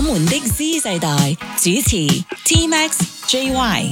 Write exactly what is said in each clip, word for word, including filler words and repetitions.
們的 Z 世代主持 T Max J Y。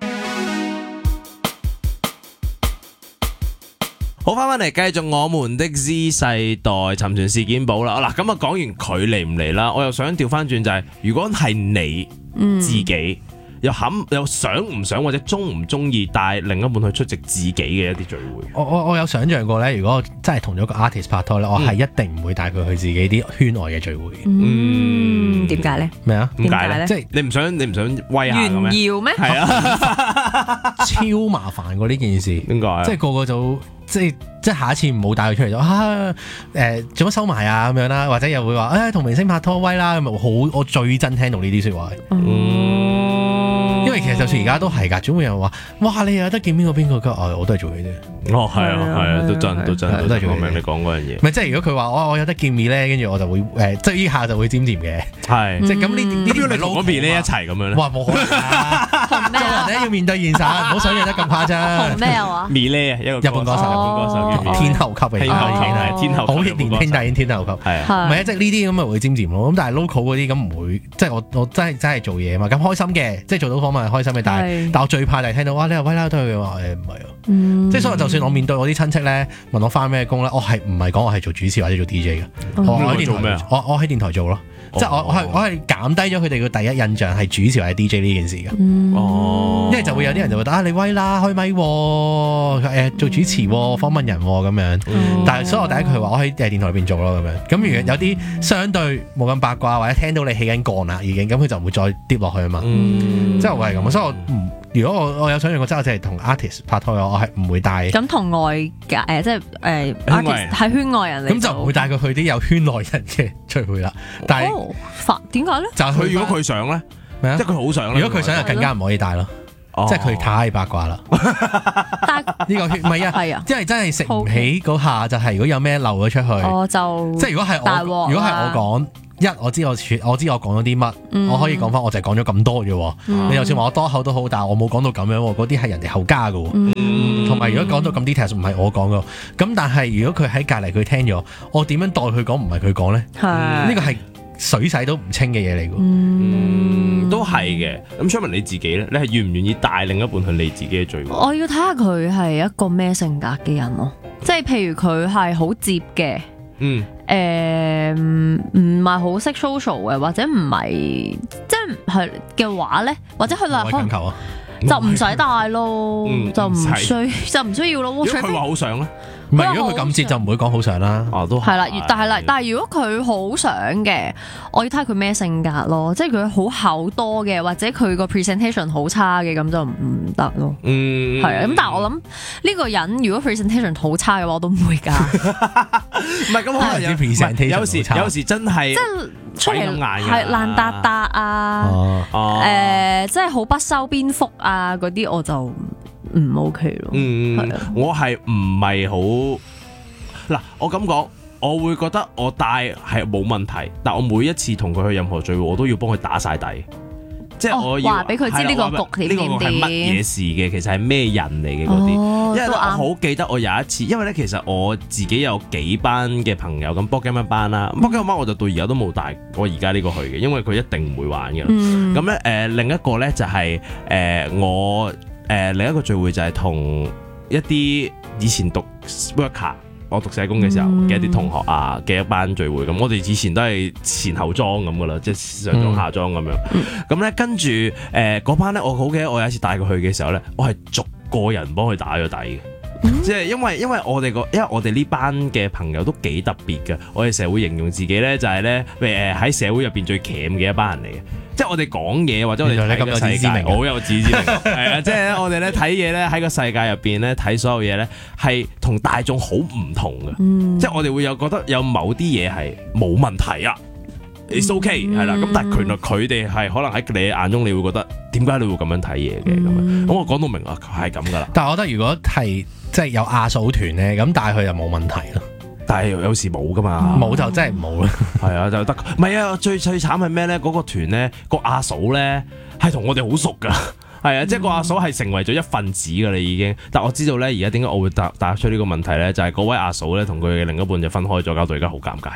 好，翻返嚟繼續我們的 Z 世代尋船事件簿啦。嗱，咁啊講完佢嚟唔嚟啦，我又想調翻轉就係、是，如果係你自己、嗯、又肯又想唔想或者中唔中意帶另一半去出席自己嘅一啲聚會？ 我我我有想象過咧，如果我真係同咗個 artist 拍拖咧，我係一定唔會帶佢去自己啲圈外嘅聚會。 嗯，點解咧？ 咩啊？ 點解咧？即係、 就是、 你唔想你唔想威下嘅咩？ 炫耀咩？ 係啊， 超麻煩過呢件事。 點解？ 即係個個就。即係即係下一次唔好帶佢出嚟就啊誒做乜收埋啊咁樣啦，或者又會話誒同明星拍拖威啦咁啊，好我最憎聽到呢啲説話。嗯，因為其實就算而家都係㗎，總會有人話哇你有得見邊個邊個㗎？哦，我都係做佢啫。 哦，係啊，係啊，都真都真都係做。 我明你講嗰樣嘢。 唔係即係如果佢話我我有得見面咧，跟住我就會誒即係依下就會尖尖嘅。係，即係咁呢呢啲你同嗰邊呢一齊咁樣咧？ 哇冇可能啊！做人咧要面對現實，唔好想象得咁誇張。 同咩話？ 咪呢一個日本歌手。天后級嘅， 天后級係天后， 好年輕但已經天后級，係啊，唔係啊，即係呢啲咁咪會尖尖咯。咁但係 local 嗰啲咁唔會，即係我我真係真係做嘢嘛，咁開心嘅，即係做到訪問係開心嘅。但係但我最怕就係聽到哇，你話威啦都係話誒唔係啊，即係所以就算我面對我啲親戚咧問我翻咩工咧，我係唔係講我係做主持或者做 D J 嘅？我喺電台，我我喺電台做咯，即係我我係我係減低咗佢哋嘅第一印象係主持或者 D J 呢件事嘅。哦，因為就會有啲人就會覺得啊你威啦開咪誒做主持訪問人咁樣，但係所以我第一句話我喺誒電台裏邊做咯咁樣。咁如果有啲相對冇咁八卦或者聽到你起緊槓啦已經，咁佢就唔會再跌落去啊嘛。即係我係咁，所以我唔如果我我有想象過真係我淨係同 artist 拍拖嘅，我係唔會帶。 咁同外界誒即係誒 artist 係圈外人嚟， 咁就唔會帶佢去啲有圈內人嘅聚會啦。但係點解咧？ 就係佢如果佢想咧，即係佢好想。 如果佢想就更加唔可以帶咯。即係佢太八卦啦， 但係呢個血唔係啊，係啊，因為真係食唔起嗰下就係如果有咩漏咗出去， 我就即係如果係我，如果係我講一，我知我我知我講咗啲乜，我可以講翻，我就係講咗咁多啫。你就算話我多口都好，但係我冇講到咁樣，嗰啲係人哋後加㗎。同埋如果講到咁 detail 唔係我講㗎，咁但係如果佢喺隔離佢聽咗，我點樣代佢講唔係佢講咧？呢個係水洗都唔清嘅嘢嚟㗎。 嗯，都係嘅。咁Sherman你自己咧，你係願唔願意帶另一半去你自己嘅聚會？ 我要睇下佢係一個咩性格嘅人咯，即係譬如佢係好接嘅， 嗯， 誒唔係好識 social 嘅，或者唔係即係嘅話咧，或者佢嚟可能就唔使帶咯，嗯、就唔需就唔需要咯。 如果佢話好想咧？ 唔係，如果佢咁接就唔會講好想啦。 哦，都係啦，但係啦，但係如果佢好想嘅，我要睇下佢咩性格咯。即係佢好口多嘅，或者佢個 presentation 好差嘅，咁就唔得咯。 嗯， 係啊。咁但係我諗呢個人如果 presentation 好差嘅話，我都唔會㗎。 唔係咁可能有 presentation 有時有時真係即係出嚟係爛達達啊，誒，即係好不修邊幅啊嗰啲，我就唔 OK 咯。 嗯，係啊，我係唔係好嗱？我咁講，我會覺得我帶係冇問題，但我每一次同佢去任何聚會，我都要幫佢打晒底，即係我要話俾佢知呢個局點點點， 呢個係乜嘢事嘅，其實係咩人嚟嘅嗰啲。 哦、 因為我好記得我有一次，因為咧其實我自己有幾班嘅朋友咁 board game 一班啦 board game 班我就到而家都冇帶我而家呢個去嘅，因為佢一定唔會玩嘅。咁咧誒另一個咧就係、是、誒、呃、我。誒、呃、另一個聚會就係同一啲以前讀 worker， 我讀社工嘅時候嘅一啲同學啊嘅一班聚會，咁我哋以前都係前後裝咁噶啦，即係上裝下裝咁樣。咁咧、嗯、跟住誒嗰班咧，我好記得我有一次帶佢去嘅時候咧，我係逐個人幫佢打咗底嘅，即係、嗯、因為因為我哋個因為我哋呢班嘅朋友都幾特別嘅，我哋成日會形容自己咧就係咧誒喺社會入邊最鉗嘅一班人嚟嘅。即係我哋講嘢或者我哋睇個世界，好有自知之明，係啊！即係我哋咧睇嘢咧喺個世界入邊咧睇所有嘢咧係同大眾好唔同嘅，嗯、即係我哋會有覺得有某啲嘢係冇問題啊 ，it's okay 係啦。咁但係原來佢哋係可能喺你眼中，你會覺得點解你會咁樣睇嘢嘅咁樣？咁我講到明啊，係咁噶啦。 但係我覺得如果係即係有亞數團咧，咁帶佢就冇問題咯。 但係有時冇噶嘛， 冇就真係冇啦。係啊，就得。唔係啊，最最慘係咩咧？嗰、嗰個團咧，個阿嫂咧係同我哋好熟噶，係啊，即係個阿嫂係成為咗一份子噶啦已經。但我知道咧，而家點解我會答答出呢個問題咧？就係、係、嗰位阿嫂咧同佢嘅另一半就分開咗，搞到而家好尷尬。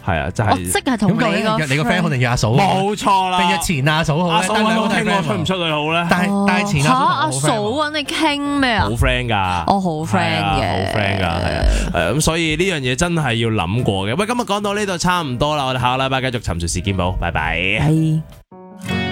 係啊，就係即係同你個你個 friend 可能約阿嫂， 冇錯啦， 定約前阿嫂好咧？ 阿嫂揾我傾，我推唔出佢好咧？ 但係但係前阿嫂揾你傾咩啊？ 好 friend 㗎， 我好 friend 嘅， 好 friend 㗎，係啊，誒咁所以呢樣嘢真係要諗過嘅。喂，今日講到呢度差唔多啦，我哋下個禮拜繼續尋找事件簿，拜拜。